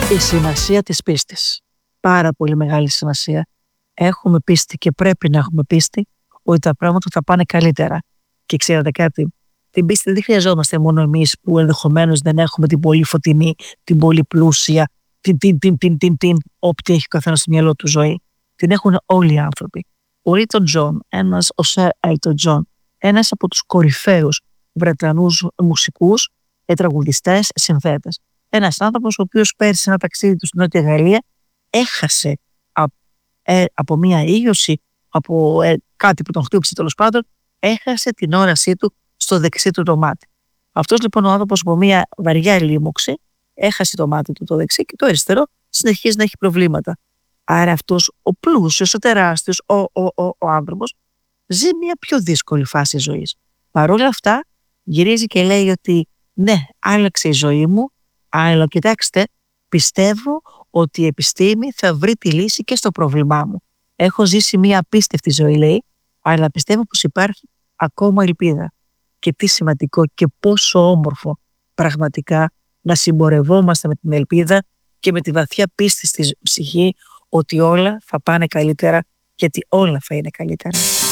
Η σημασία της πίστης. Πάρα πολύ μεγάλη σημασία. Έχουμε πίστη και πρέπει να έχουμε πίστη ότι τα πράγματα θα πάνε καλύτερα. Και ξέρετε κάτι, την πίστη δεν χρειαζόμαστε μόνο εμείς που ενδεχομένως δεν έχουμε την πολύ φωτεινή, την πολύ πλούσια, όποιη έχει ο καθένας στο μυαλό του ζωή. Την έχουν όλοι οι άνθρωποι. Ο Elton John, ο Sir Elton John, ένας από τους κορυφαίους Βρετανούς μουσικούς, τραγουδιστές, συνθέτες. Ένας άνθρωπος ο οποίος πέρσι ένα ταξίδι του στην Νότια Γαλλία έχασε από μία ήγιωση, από κάτι που τον χτύπησε τέλος πάντων, έχασε την όρασή του στο δεξί του το μάτι. Αυτός λοιπόν ο άνθρωπος από μία βαριά λίμωξη έχασε το μάτι του το δεξί και το αριστερό συνεχίζει να έχει προβλήματα. Άρα αυτός ο πλούσιος, ο τεράστιος, ο άνθρωπος ζει μια πιο δύσκολη φάση ζωής. Παρ' όλα αυτά γυρίζει και λέει ότι ναι, άλλαξε η ζωή μου, αλλά κοιτάξτε, πιστεύω ότι η επιστήμη θα βρει τη λύση και στο πρόβλημά μου. Έχω ζήσει μια απίστευτη ζωή, λέει, αλλά πιστεύω πως υπάρχει ακόμα ελπίδα. Και τι σημαντικό και πόσο όμορφο πραγματικά να συμπορευόμαστε με την ελπίδα και με τη βαθιά πίστη στη ψυχή ότι όλα θα πάνε καλύτερα, γιατί όλα θα είναι καλύτερα.